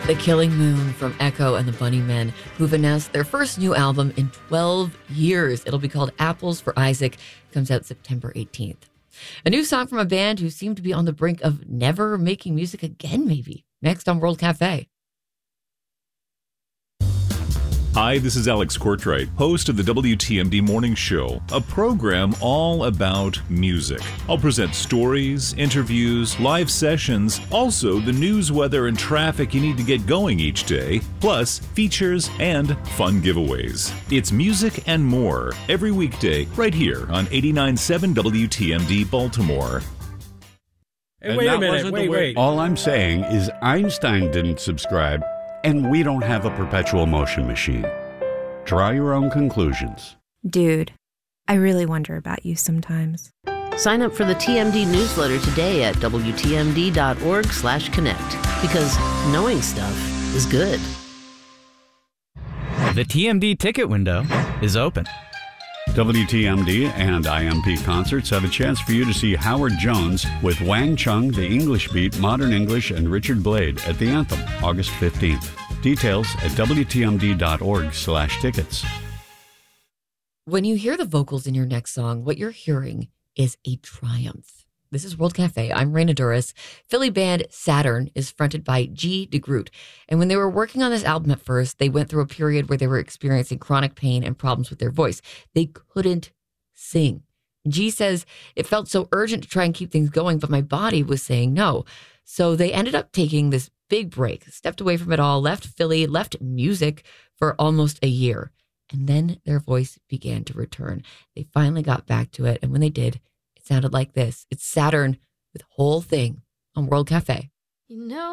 The Killing Moon from Echo and the Bunnymen, who've announced their first new album in 12 years. It'll be called Apples for Isaac. It comes out September 18th. A new song from a band who seem to be on the brink of never making music again, maybe. Next on World Cafe. Hi, this is Alex Courtwright, host of the WTMD Morning Show, a program all about music. I'll present stories, interviews, live sessions, also the news, weather, and traffic you need to get going each day, plus features and fun giveaways. It's music and more every weekday right here on 89.7 WTMD Baltimore. Hey, wait a minute, wait. All I'm saying is Einstein didn't subscribe, and we don't have a perpetual motion machine. Draw your own conclusions. Dude, I really wonder about you sometimes. Sign up for the TMD newsletter today at WTMD.org/connect, because knowing stuff is good. The TMD ticket window is open. WTMD and IMP Concerts have a chance for you to see Howard Jones with Wang Chung, The English Beat, Modern English, and Richard Blade at the Anthem, August 15th. Details at WTMD.org/tickets. When you hear the vocals in your next song, what you're hearing is a triumph. This is World Cafe. I'm Raina Duras. Philly band Saturn is fronted by G. DeGroot. And when they were working on this album at first, they went through a period where they were experiencing chronic pain and problems with their voice. They couldn't sing. G says, it felt so urgent to try and keep things going, but my body was saying no. So they ended up taking this big break, stepped away from it all, left Philly, left music for almost a year. And then their voice began to return. They finally got back to it. And when they did, it sounded like this. It's Saturn with Whole Thing on World Cafe. You know